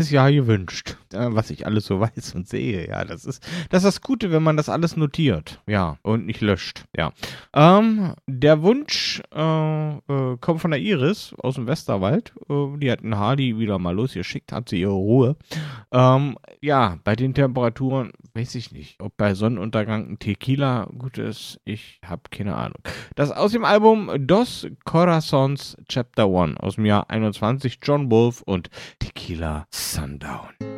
Jahr gewünscht, was ich alles so weiß und sehe. Ja, das ist das Gute, wenn man das alles notiert. Ja, und nicht löscht. Ja. Der Wunsch kommt von der Iris aus dem Westerwald. Die hat einen Hardy wieder mal losgeschickt, hat sie ihre Ruhe. Ja, bei den Temperaturen weiß ich nicht, ob bei Sonnenuntergang ein Tequila gut ist. Ich habe keine Ahnung. Das aus dem Album Dos Corazones Chapter 1 aus dem Jahr 21, John Wolfe und Tequila Sundown.